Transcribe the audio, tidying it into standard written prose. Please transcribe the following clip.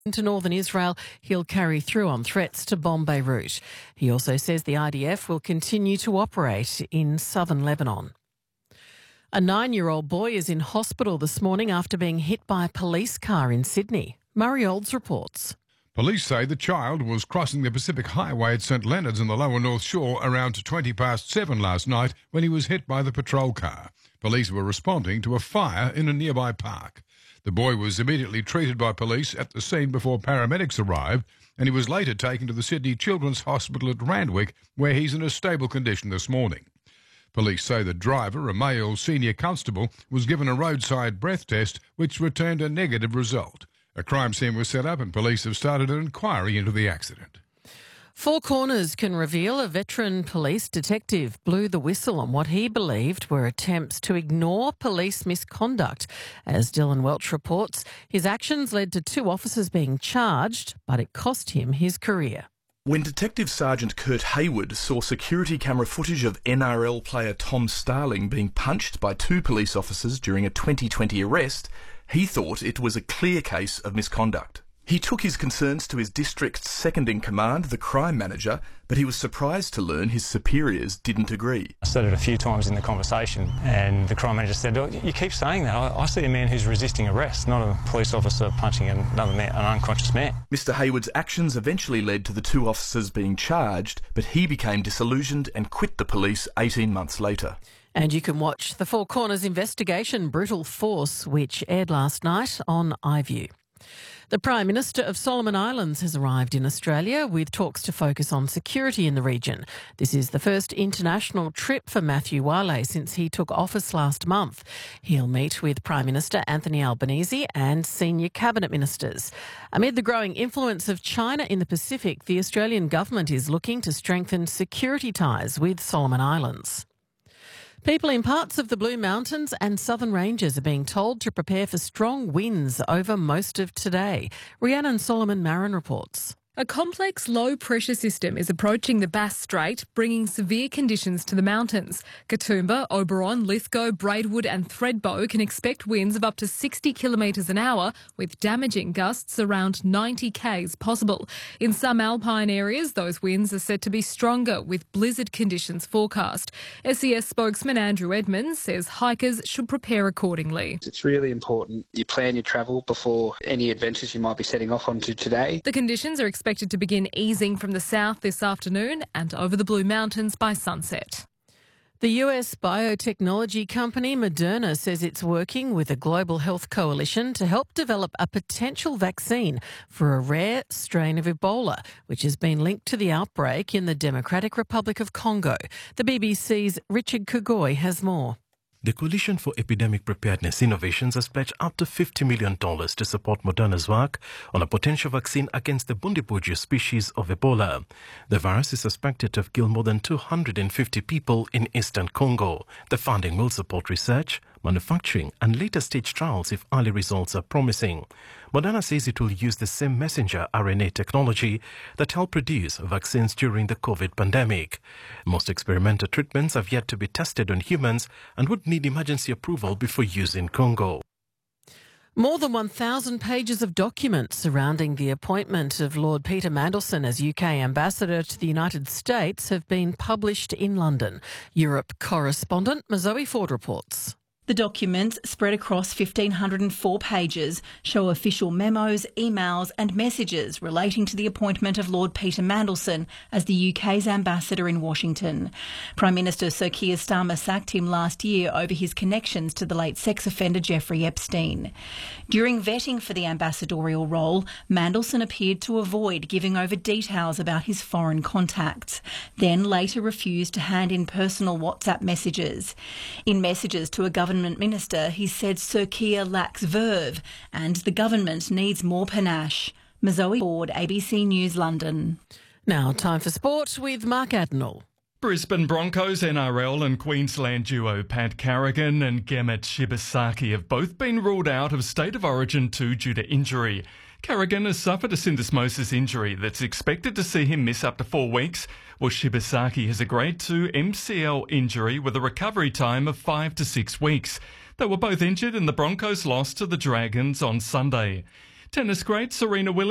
to northern Israel, he'll carry through on threats to bomb Beirut. He also says the IDF will continue to operate in southern Lebanon. A 9-year-old boy is in hospital this morning after being hit by a police car in Sydney. Murray Olds reports. Police say the child was crossing the Pacific Highway at St Leonards in the lower North Shore around 7:20 last night when he was hit by the patrol car. Police were responding to a fire in a nearby park. The boy was immediately treated by police at the scene before paramedics arrived, and he was later taken to the Sydney Children's Hospital at Randwick, where he's in a stable condition this morning. Police say the driver, a male senior constable, was given a roadside breath test which returned a negative result. A crime scene was set up and police have started an inquiry into the accident. Four Corners can reveal a veteran police detective blew the whistle on what he believed were attempts to ignore police misconduct. As Dylan Welch reports, his actions led to 2 officers being charged, but it cost him his career. When Detective Sergeant Kurt Hayward saw security camera footage of NRL player Tom Starling being punched by 2 police officers during a 2020 arrest, he thought it was a clear case of misconduct. He took his concerns to his district's second-in-command, the crime manager, but he was surprised to learn his superiors didn't agree. I said it a few times in the conversation, and the crime manager said, "Oh, you keep saying that. I see a man who's resisting arrest, not a police officer punching another man, an unconscious man." Mr. Hayward's actions eventually led to the 2 officers being charged, but he became disillusioned and quit the police 18 months later. And you can watch the Four Corners investigation, Brutal Force, which aired last night on iView. The Prime Minister of Solomon Islands has arrived in Australia with talks to focus on security in the region. This is the first international trip for Matthew Wale since he took office last month. He'll meet with Prime Minister Anthony Albanese and senior cabinet ministers. Amid the growing influence of China in the Pacific, the Australian government is looking to strengthen security ties with Solomon Islands. People in parts of the Blue Mountains and Southern Ranges are being told to prepare for strong winds over most of today. Rhiannon Solomon-Marin reports. A complex low-pressure system is approaching the Bass Strait, bringing severe conditions to the mountains. Katoomba, Oberon, Lithgow, Braidwood and Thredbo can expect winds of up to 60 kilometres an hour, with damaging gusts around 90 k's possible. In some alpine areas, those winds are said to be stronger, with blizzard conditions forecast. SES spokesman Andrew Edmonds says hikers should prepare accordingly. It's really important you plan your travel before any adventures you might be setting off onto today. The conditions are expected to begin easing from the south this afternoon and over the Blue Mountains by sunset. The US biotechnology company Moderna says it's working with a global health coalition to help develop a potential vaccine for a rare strain of Ebola, which has been linked to the outbreak in the Democratic Republic of Congo. The BBC's Richard Kugoi has more. The Coalition for Epidemic Preparedness Innovations has pledged up to $50 million to support Moderna's work on a potential vaccine against the Bundibugyo species of Ebola. The virus is suspected to have killed more than 250 people in eastern Congo. The funding will support research, manufacturing and later-stage trials if early results are promising. Moderna says it will use the same messenger RNA technology that helped produce vaccines during the COVID pandemic. Most experimental treatments have yet to be tested on humans and would need emergency approval before use in Congo. More than 1,000 pages of documents surrounding the appointment of Lord Peter Mandelson as UK Ambassador to the United States have been published in London. Europe correspondent Mazoe Ford reports. The documents, spread across 1,504 pages, show official memos, emails and messages relating to the appointment of Lord Peter Mandelson as the UK's ambassador in Washington. Prime Minister Sir Keir Starmer sacked him last year over his connections to the late sex offender Jeffrey Epstein. During vetting for the ambassadorial role, Mandelson appeared to avoid giving over details about his foreign contacts, then later refused to hand in personal WhatsApp messages. In messages to a government minister, he said Sir Keir lacks verve and the government needs more panache. Mazoe Ford, ABC News, London. Now time for sport with Mark Adenall. Brisbane Broncos NRL and Queensland duo Pat Carrigan and Gemmet Shibasaki have both been ruled out of State of Origin 2 due to injury. Carrigan has suffered a syndesmosis injury that's expected to see him miss up to 4 weeks, while Shibasaki has a Grade 2 MCL injury with a recovery time of 5 to 6 weeks. They were both injured in the Broncos' loss to the Dragons on Sunday. Tennis great Serena Williams